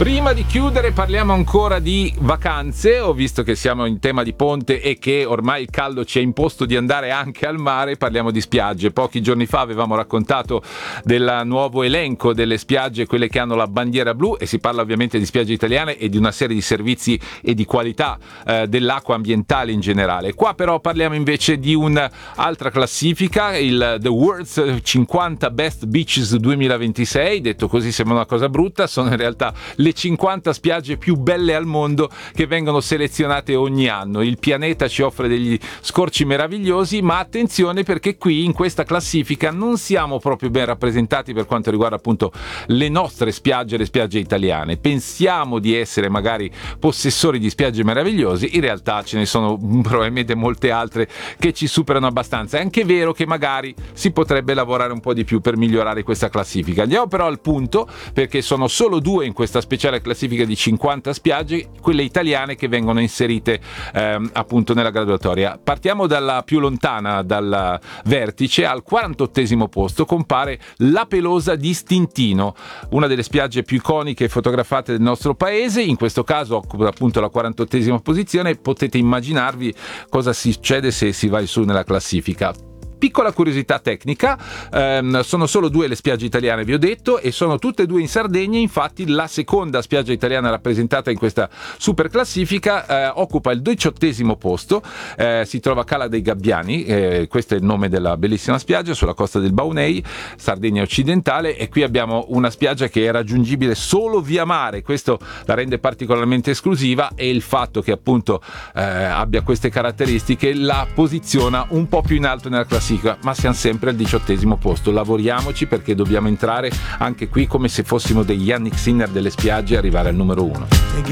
Prima di chiudere parliamo ancora di vacanze. Ho visto che siamo in tema di ponte e che ormai il caldo ci ha imposto di andare anche al mare. Parliamo di spiagge. Pochi giorni fa avevamo raccontato del nuovo elenco delle spiagge, quelle che hanno la bandiera blu, e si parla ovviamente di spiagge italiane e di una serie di servizi e di qualità dell'acqua ambientale in generale. Qua però parliamo invece di un'altra classifica, il The World's 50 Best Beaches 2026. Detto così sembra una cosa brutta, sono in realtà le 50 spiagge più belle al mondo che vengono selezionate ogni anno. Il pianeta ci offre degli scorci meravigliosi, ma attenzione, perché qui in questa classifica non siamo proprio ben rappresentati per quanto riguarda appunto le nostre spiagge, le spiagge italiane. Pensiamo di essere magari possessori di spiagge meravigliosi, in realtà ce ne sono probabilmente molte altre che ci superano abbastanza. È anche vero che magari si potrebbe lavorare un po' di più per migliorare questa classifica. Andiamo però al punto, perché sono solo due in questa speciale classifica di 50 spiagge, quelle italiane, che vengono inserite appunto nella graduatoria. Partiamo dalla più lontana, dal vertice. Al 48esimo posto compare La Pelosa di Stintino, una delle spiagge più iconiche fotografate del nostro paese. In questo caso occupa appunto la 48esima posizione. Potete immaginarvi cosa succede se si va su nella classifica. Piccola curiosità tecnica, sono solo due le spiagge italiane, vi ho detto, e sono tutte e due in Sardegna. Infatti la seconda spiaggia italiana rappresentata in questa super classifica occupa il 18esimo posto, si trova Cala dei Gabbiani, questo è il nome della bellissima spiaggia sulla costa del Baunei, Sardegna occidentale, e qui abbiamo una spiaggia che è raggiungibile solo via mare. Questo la rende particolarmente esclusiva, e il fatto che appunto abbia queste caratteristiche la posiziona un po' più in alto nella classifica, ma siamo sempre al 18esimo posto. Lavoriamoci, perché dobbiamo entrare anche qui come se fossimo degli Yannick Sinner delle spiagge e arrivare al numero 1.